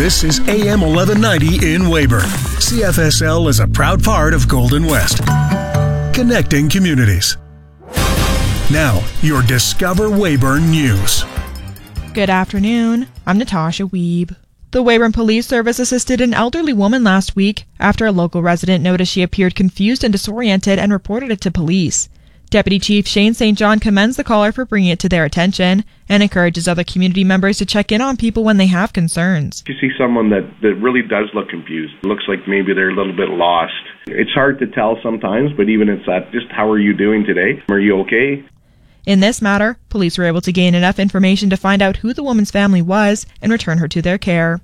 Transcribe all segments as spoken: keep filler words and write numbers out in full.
This is A M eleven ninety in Weyburn. C F S L is a proud part of Golden West, connecting communities. Now, your Discover Weyburn News. Good afternoon. I'm Natasha Wiebe. The Weyburn Police Service assisted an elderly woman last week after a local resident noticed she appeared confused and disoriented and reported it to police. Deputy Chief Shane Saint John commends the caller for bringing it to their attention and encourages other community members to check in on people when they have concerns. You see someone that, that really does look confused. It looks like maybe they're a little bit lost. It's hard to tell sometimes, but even it's that, just how are you doing today? Are you okay? In this matter, police were able to gain enough information to find out who the woman's family was and return her to their care.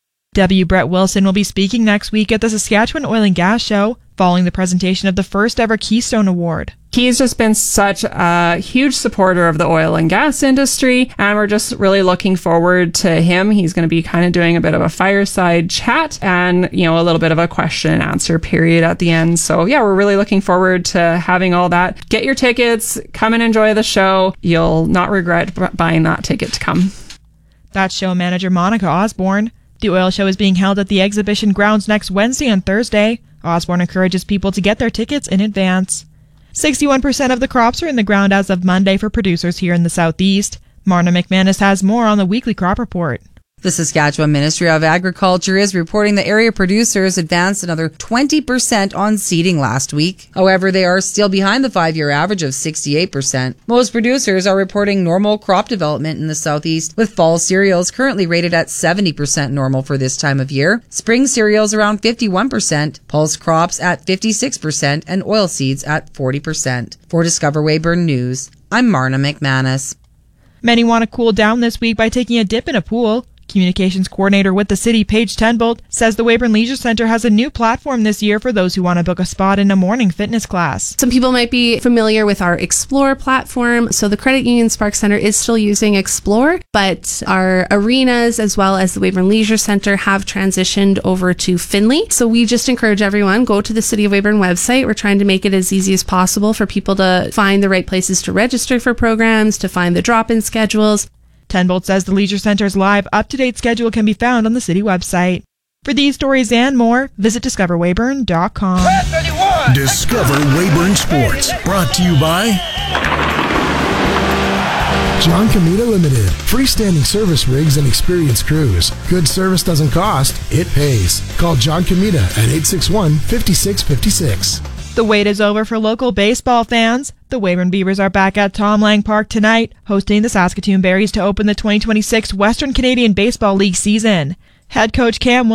W. Brett Wilson will be speaking next week at the Saskatchewan Oil and Gas Show following the presentation of the first ever Keystone Award. He's just been such a huge supporter of the oil and gas industry, and we're just really looking forward to him. He's going to be kind of doing a bit of a fireside chat and, you know, a little bit of a question and answer period at the end. So yeah, we're really looking forward to having all that. Get your tickets, come and enjoy the show. You'll not regret b- buying that ticket to come. That's show manager Monica Osborne. The oil show is being held at the exhibition grounds next Wednesday and Thursday. Osborne encourages people to get their tickets in advance. sixty-one percent of the crops are in the ground as of Monday for producers here in the southeast. Marna McManus has more on the weekly crop report. The Saskatchewan Ministry of Agriculture is reporting the area producers advanced another twenty percent on seeding last week. However, they are still behind the five-year average of sixty-eight percent. Most producers are reporting normal crop development in the southeast, with fall cereals currently rated at seventy percent normal for this time of year, spring cereals around fifty-one percent, pulse crops at fifty-six percent, and oilseeds at forty percent. For Discover Weyburn News, I'm Marna McManus. Many want to cool down this week by taking a dip in a pool. Communications coordinator with the city, Paige Tenbolt, says the Weyburn Leisure Centre has a new platform this year for those who want to book a spot in a morning fitness class. Some people might be familiar with our Explore platform. So the Credit Union Spark Centre is still using Explore, but our arenas as well as the Weyburn Leisure Centre have transitioned over to Finley. So we just encourage everyone, go to the City of Weyburn website. We're trying to make it as easy as possible for people to find the right places to register for programs, to find the drop-in schedules. Tenbolt says the Leisure Centre's live, up-to-date schedule can be found on the city website. For these stories and more, visit discover weyburn dot com. Discover Weyburn Sports, brought to you by John Comita Limited. Freestanding service rigs and experienced crews. Good service doesn't cost, it pays. Call John Comita at eight six one, five six five six. The wait is over for local baseball fans. The Weyburn Beavers are back at Tom Lang Park tonight, hosting the Saskatoon Berries to open the twenty twenty-six Western Canadian Baseball League season. Head coach Cam